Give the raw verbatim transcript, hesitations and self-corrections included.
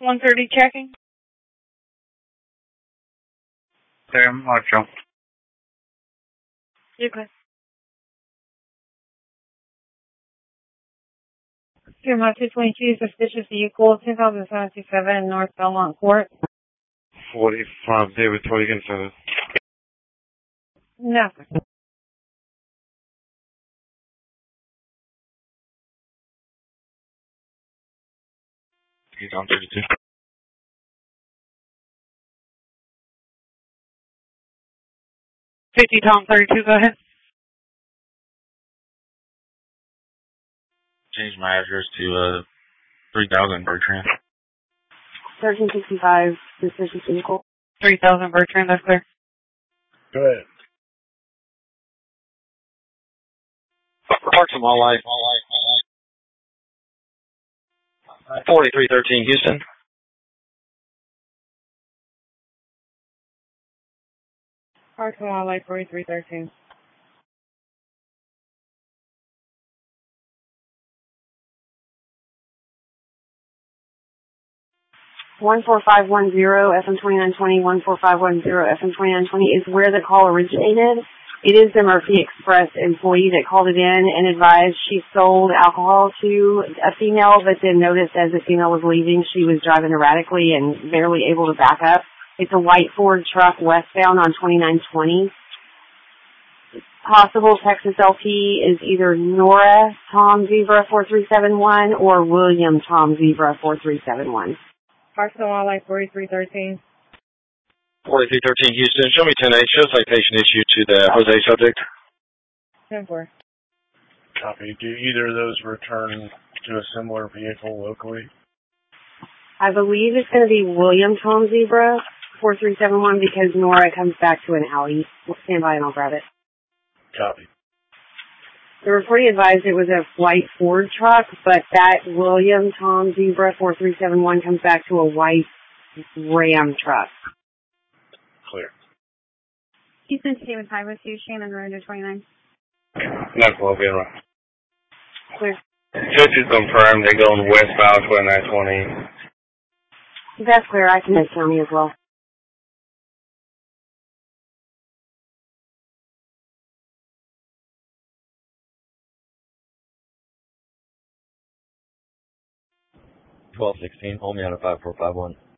one thirty checking. There, Marshall. You good? Two Mile two twenty-two, suspicious vehicle, two thousand seven twenty-seven North Belmont Court. forty-five David Toygan Center. Nothing. He's on thirty-two. fifty Tom thirty-two, go ahead. Change my address to uh three thousand Bertrand. thirteen sixty-five, suspicious vehicle. three thousand Bertrand, that's clear. Go ahead. Parks of my life. forty-three thirteen Houston. Park of Wildlife, forty-three thirteen. one four five one zero F M twenty-nine twenty, one four five one zero F M twenty-nine twenty is where the call originated. It is the Murphy Express employee that called it in and advised she sold alcohol to a female, but then noticed as the female was leaving, she was driving erratically and barely able to back up. It's a white Ford truck westbound on twenty-nine twenty. Possible Texas L P is either Nora Tom Zebra four three seven one or William Tom Zebra four three seven one. Parks and Wildlife, forty-three thirteen. forty-three thirteen Houston. Show me ten eight. Show citation issued to the Jose subject. ten four. Copy. Do either of those return to a similar vehicle locally? I believe it's going to be William Tom Zebra four three seven one because Nora comes back to an alley. We'll stand by and I'll grab it. Copy. The reporting advised it was a white Ford truck, but that William Tom Zebra four three seven one comes back to a white Ram truck. Clear. Houston State with High with you, Shannon Road twenty-nine. No, we'll be around. Clear. Just to confirm, they're going westbound twenty-nine twenty. That's clear. I can tell me as well. twelve sixteen. Hold me on a five four five one.